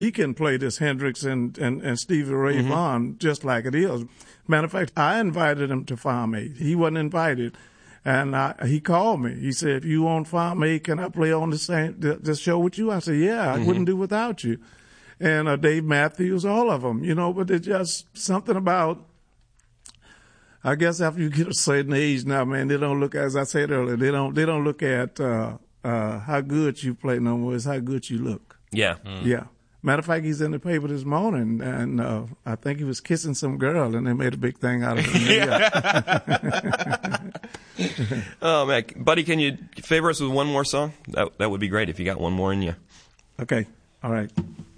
he can play this Hendrix and Stevie Ray Vaughan just like it is. Matter of fact, I invited him to Farm Aid. He wasn't invited. And he called me. He said, if you want Farm Aid, can I play on the show with you? I said, yeah, I wouldn't do without you. And Dave Matthews, all of them, but it's just something about, I guess after you get a certain age now, man, they don't look, as I said earlier, they don't look at how good you play no more. It's how good you look. Yeah. Yeah. Matter of fact, he's in the paper this morning, and I think he was kissing some girl, and they made a big thing out of it. Oh, man. Buddy, can you favor us with one more song? That would be great if you got one more in you. Okay. All right.